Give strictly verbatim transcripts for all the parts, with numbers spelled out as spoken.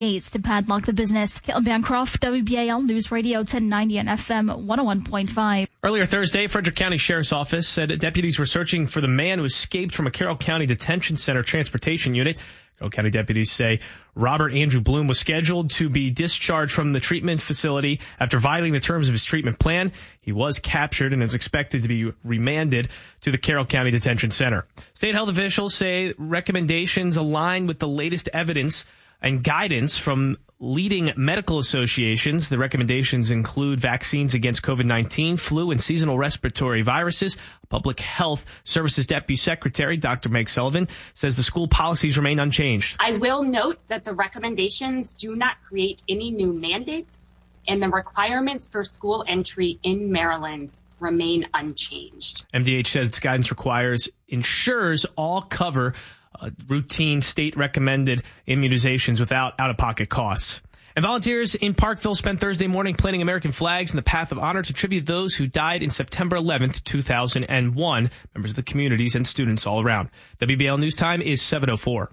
to padlock the business. Caitlin Bancroft, W B A L News Radio ten ninety and F M one oh one point five. Earlier Thursday, Frederick County Sheriff's Office said deputies were searching for the man who escaped from a Carroll County Detention Center transportation unit. Carroll County deputies say Robert Andrew Bloom was scheduled to be discharged from the treatment facility after violating the terms of his treatment plan. He was captured and is expected to be remanded to the Carroll County Detention Center. State health officials say recommendations align with the latest evidence and guidance from leading medical associations. The recommendations include vaccines against COVID nineteen, flu, and seasonal respiratory viruses. Public Health Services Deputy Secretary Doctor Meg Sullivan says the school policies remain unchanged. I will note that the recommendations do not create any new mandates, and the requirements for school entry in Maryland remain unchanged. M D H says its guidance requires ensures all cover Uh, routine state-recommended immunizations without out-of-pocket costs. And volunteers in Parkville spent Thursday morning planting American flags in the path of honor to tribute those who died in September eleventh, two thousand one, members of the communities and students all around. W B A L News Time is seven oh four.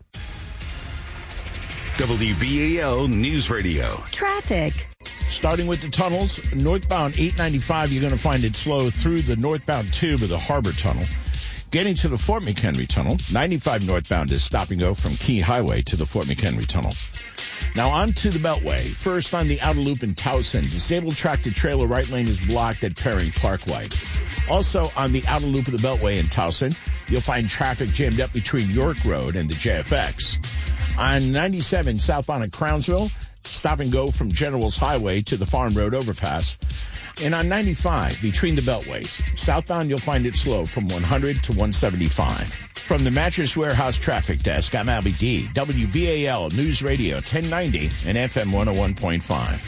W B A L News Radio. Traffic. Starting with the tunnels, northbound eight ninety-five, you're going to find it slow through the northbound tube of the Harbor Tunnel. Getting to the Fort McHenry Tunnel, ninety-five northbound is stop and go from Key Highway to the Fort McHenry Tunnel. Now on to the Beltway. First on the outer loop in Towson, disabled tractor trailer right lane is blocked at Perry Parkway. Also on the outer loop of the Beltway in Towson, you'll find traffic jammed up between York Road and the J F X. On ninety-seven southbound at Crownsville, stop and go from General's Highway to the Farm Road overpass. And on ninety-five, between the Beltways, southbound you'll find it slow from one hundred to one seventy-five. From the Mattress Warehouse Traffic Desk, I'm Albie D. W B A L News Radio ten ninety and F M one oh one point five.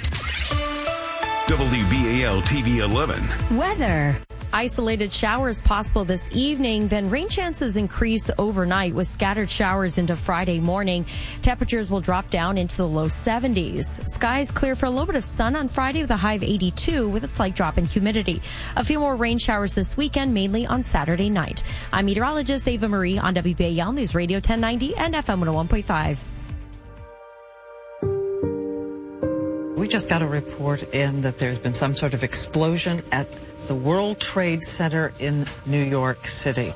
W B A L T V eleven. Weather. Isolated showers possible this evening, then rain chances increase overnight with scattered showers into Friday morning. Temperatures will drop down into the low seventies. Skies clear for a little bit of sun on Friday with a high of eighty-two with a slight drop in humidity. A few more rain showers this weekend, mainly on Saturday night. I'm meteorologist Ava Marie on W B A L News Radio ten ninety and F M one oh one point five. We just got a report in that there's been some sort of explosion at the World Trade Center in New York City.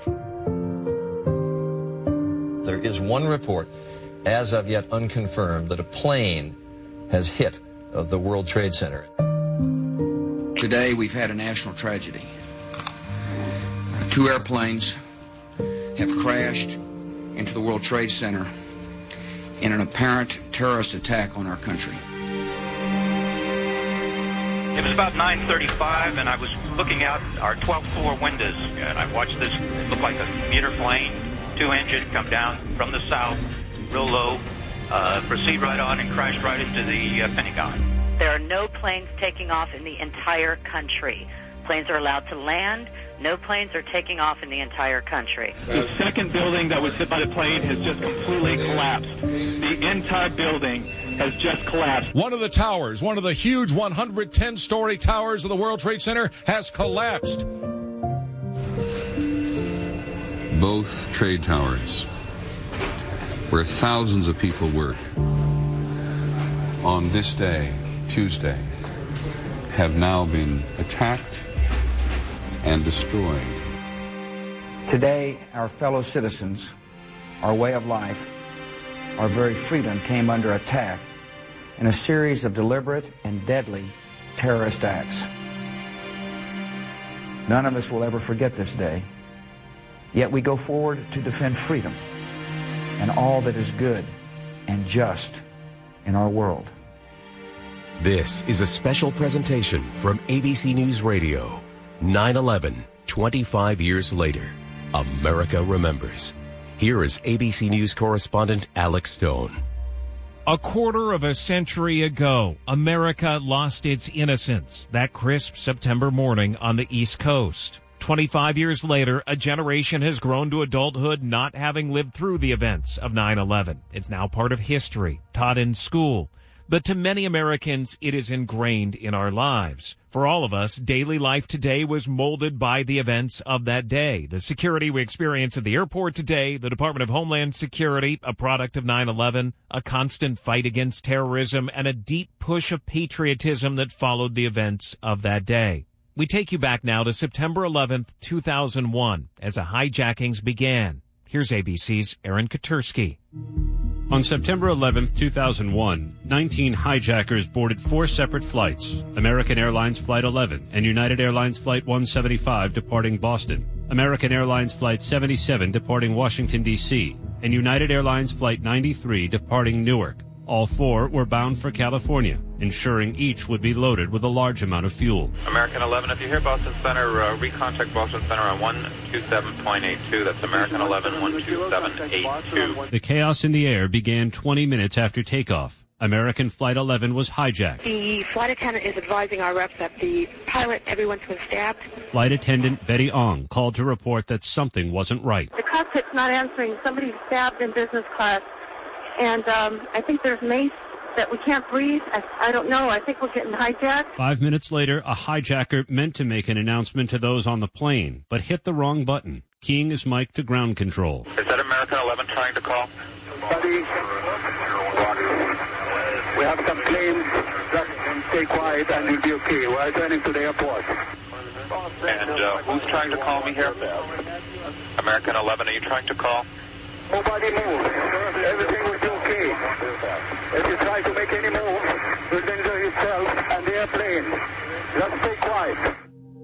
There is one report, as of yet unconfirmed, that a plane has hit uh, the World Trade Center. Today we've had a national tragedy. Uh, two airplanes have crashed into the World Trade Center in an apparent terrorist attack on our country. It was about nine thirty-five, and I was looking out our twelfth floor windows, and I watched this look like a commuter plane, two-engine, come down from the south, real low, uh, proceed right on, and crash right into the uh, Pentagon. There are no planes taking off in the entire country. Planes are allowed to land. No planes are taking off in the entire country. The second building that was hit by the plane has just completely collapsed. The entire building has just collapsed. One of the towers, one of the huge one hundred ten story towers of the World Trade Center has collapsed. Both trade towers, where thousands of people work, on this day, Tuesday, have now been attacked and destroyed. Today, our fellow citizens, our way of life, our very freedom came under attack in a series of deliberate and deadly terrorist acts. None of us will ever forget this day, yet we go forward to defend freedom and all that is good and just in our world. This is a special presentation from A B C News Radio. nine eleven, twenty-five years later, America remembers. Here is A B C News correspondent Alex Stone. A quarter of a century ago, America lost its innocence that crisp September morning on the East Coast. twenty-five years later, a generation has grown to adulthood not having lived through the events of nine eleven. It's now part of history, taught in school. But to many Americans, it is ingrained in our lives. For all of us, daily life today was molded by the events of that day. The security we experience at the airport today, the Department of Homeland Security, a product of nine eleven, a constant fight against terrorism, and a deep push of patriotism that followed the events of that day. We take you back now to September eleventh, two thousand one, as the hijackings began. Here's A B C's Aaron Katursky. On September eleventh, two thousand one, nineteen hijackers boarded four separate flights, American Airlines Flight eleven and United Airlines Flight one seventy-five departing Boston, American Airlines Flight seventy-seven departing Washington, D C, and United Airlines Flight ninety-three departing Newark. All four were bound for California, ensuring each would be loaded with a large amount of fuel. American eleven, if you hear Boston Center, uh, recontact Boston Center on one two seven point eight two. That's American eleven, one two seven eight two. The chaos in the air began twenty minutes after takeoff. American Flight eleven was hijacked. The flight attendant is advising our reps that the pilot, everyone's been stabbed. Flight attendant Betty Ong called to report that something wasn't right. The cockpit's not answering. Somebody's stabbed in business class. And um, I think there's mace that we can't breathe. I, I don't know. I think we're getting hijacked. Five minutes later, a hijacker meant to make an announcement to those on the plane, but hit the wrong button, keying his mic to ground control. Is that American eleven trying to call? Buddy, we have some planes. Just stay quiet and you'll be okay. We're returning to the airport. And uh, who's trying to call me here? American eleven, are you trying to call? Nobody move. Everything will be okay. If you try to make any move, you'll injure yourself and the airplane. Just stay quiet.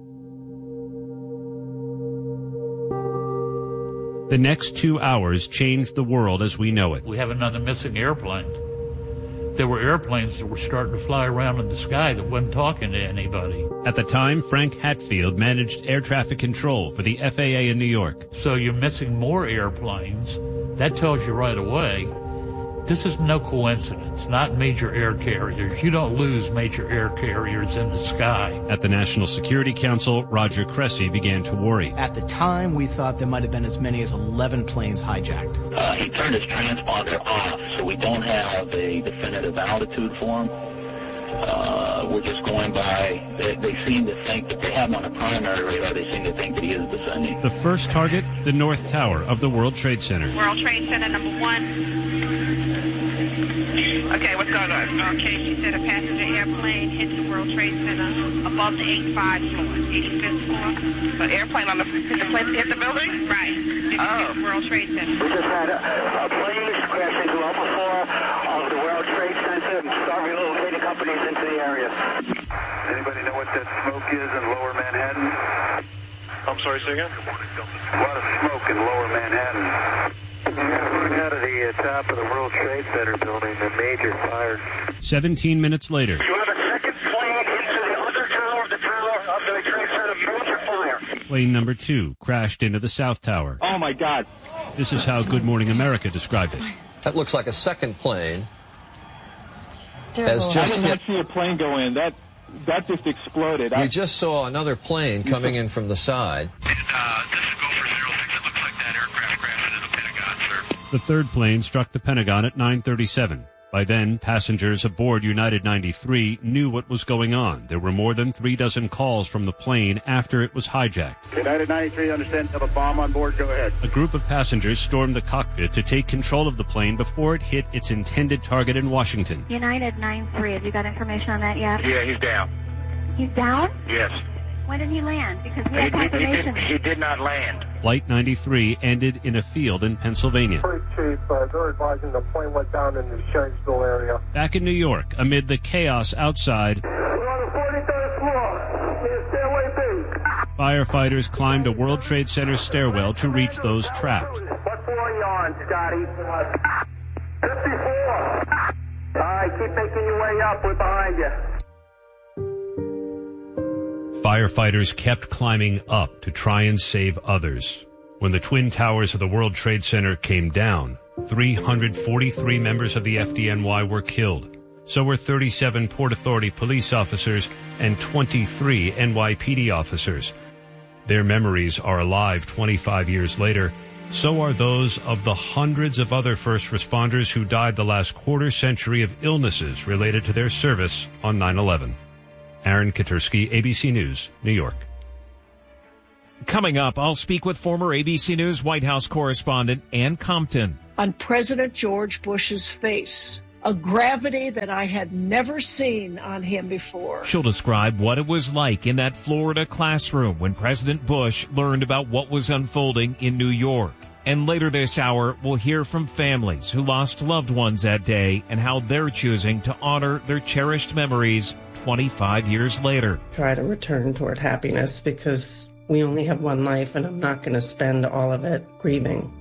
The next two hours changed the world as we know it. We have another missing airplane. There were airplanes that were starting to fly around in the sky that wasn't talking to anybody. At the time, Frank Hatfield managed air traffic control for the F A A in New York. So you're missing more airplanes. That tells you right away, this is no coincidence, not major air carriers. You don't lose major air carriers in the sky. At the National Security Council, Roger Cressy began to worry. At the time, we thought there might have been as many as eleven planes hijacked. Uh, he turned his transponder off, so we don't have a definitive altitude for him. Uh, we're just going by, they, they seem to think that they have him on a primary radar, they seem to think that he is descending. The first target, the North Tower of the World Trade Center. World Trade Center number one. Okay, what's going on? Okay, she said a passenger airplane hit the World Trade Center above the eighty-five floor, eighty-fifth floor. An airplane on the, the place hit the building? Right. Oh. World Trade Center. We just had a, a plane crash into the upper floor of the World Trade Center and start relocating companies into the area. Anybody know what that smoke is in lower Manhattan? I'm sorry, say again? A lot of smoke in lower Manhattan. Coming out of the uh, top of the World Trade Center building, a major fire. Seventeen minutes later. You have a second plane into the other tower, the tower of the Trade Center, major fire. Plane number two crashed into the South Tower. Oh, my God. This is how Good Morning America described it. That looks like a second plane. Has just I did not hit. see a plane go in. That that just exploded. We I, just saw another plane coming in from the side. Uh, this is Gopher zero six. It looks like that aircraft crashed into the Pentagon, sir. The third plane struck the Pentagon at nine thirty-seven. By then, passengers aboard United ninety-three knew what was going on. There were more than three dozen calls from the plane after it was hijacked. United ninety-three, understand, have a bomb on board, go ahead. A group of passengers stormed the cockpit to take control of the plane before it hit its intended target in Washington. United nine three, have you got information on that yet? Yeah, he's down. He's down? Yes. When did he land? Because we He, have he, he, confirmation. did, he did not land. Flight ninety-three ended in a field in Pennsylvania. Chief, uh, they're advising the plane went down in the Shanksville area. Back in New York, amid the chaos outside, We're on the forty-third floor. Near Stairway B. firefighters climbed a World Trade Center stairwell to reach those trapped. What floor are you on, Scotty? fifty-four. All right, keep making your way up. We're behind you. Firefighters kept climbing up to try and save others. When the Twin Towers of the World Trade Center came down, three hundred forty-three members of the F D N Y were killed. So were thirty-seven Port Authority police officers and twenty-three N Y P D officers. Their memories are alive twenty-five years later So are those of the hundreds of other first responders who died the last quarter century of illnesses related to their service on nine eleven. Aaron Katursky, A B C News, New York. Coming up, I'll speak with former A B C News White House correspondent Ann Compton. On President George Bush's face, a gravity that I had never seen on him before. She'll describe what it was like in that Florida classroom when President Bush learned about what was unfolding in New York. And later this hour, we'll hear from families who lost loved ones that day and how they're choosing to honor their cherished memories twenty-five years later. Try to return toward happiness because we only have one life and I'm not going to spend all of it grieving.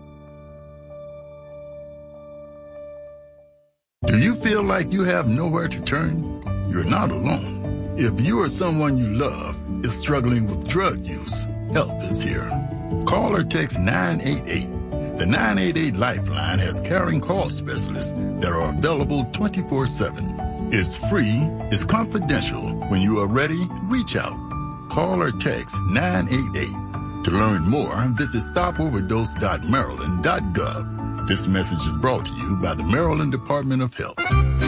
Do you feel like you have nowhere to turn? You're not alone. If you or someone you love is struggling with drug use, help is here. Call or text nine eight eight. The nine eight eight Lifeline has caring call specialists that are available twenty-four seven. It's free, it's confidential. When you are ready, reach out. Call or text nine eight eight. To learn more, visit stop overdose dot maryland dot gov. This message is brought to you by the Maryland Department of Health.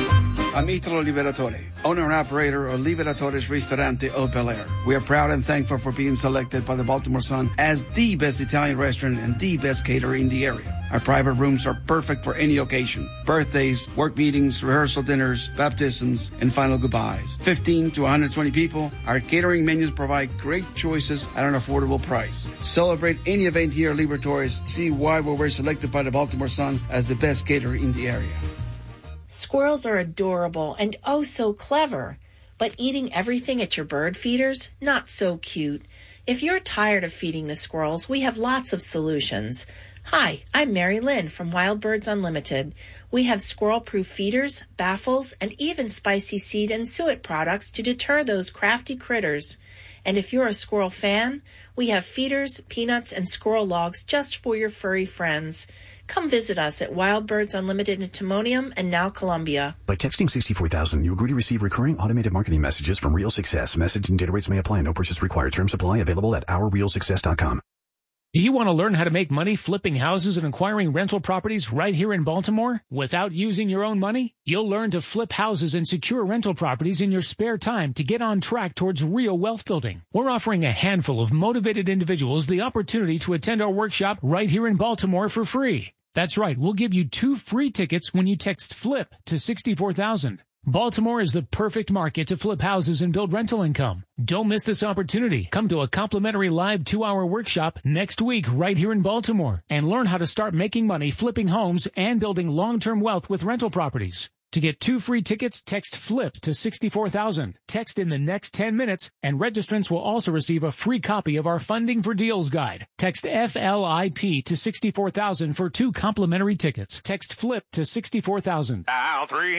I'm Italo Liberatore, owner and operator of Liberatore's Ristorante Au Bel Air. We are proud and thankful for being selected by the Baltimore Sun as the best Italian restaurant and the best caterer in the area. Our private rooms are perfect for any occasion. Birthdays, work meetings, rehearsal dinners, baptisms, and final goodbyes. fifteen to one hundred twenty people. Our catering menus provide great choices at an affordable price. Celebrate any event here at Liberatore's. See why we were selected by the Baltimore Sun as the best caterer in the area. Squirrels are adorable and oh so clever. But eating everything at your bird feeders? Not so cute. If you're tired of feeding the squirrels, we have lots of solutions. Hi, I'm Mary Lynn from Wild Birds Unlimited. We have squirrel-proof feeders, baffles, and even spicy seed and suet products to deter those crafty critters. And if you're a squirrel fan, we have feeders, peanuts, and squirrel logs just for your furry friends. Come visit us at Wild Birds Unlimited in Timonium and now Columbia. By texting sixty-four thousand, you agree to receive recurring automated marketing messages from Real Success. Message and data rates may apply. No purchase required. Terms apply. Available at our real success dot com. Do you want to learn how to make money flipping houses and acquiring rental properties right here in Baltimore without using your own money? You'll learn to flip houses and secure rental properties in your spare time to get on track towards real wealth building. We're offering a handful of motivated individuals the opportunity to attend our workshop right here in Baltimore for free. That's right, we'll give you two free tickets when you text FLIP to sixty-four thousand. Baltimore is the perfect market to flip houses and build rental income. Don't miss this opportunity. Come to a complimentary live two-hour workshop next week right here in Baltimore and learn how to start making money flipping homes and building long-term wealth with rental properties. To get two free tickets, text FLIP to sixty-four thousand. Text in the next ten minutes, and registrants will also receive a free copy of our Funding for Deals guide. Text F L I P to sixty-four thousand for two complimentary tickets. Text FLIP to sixty-four thousand. Dial three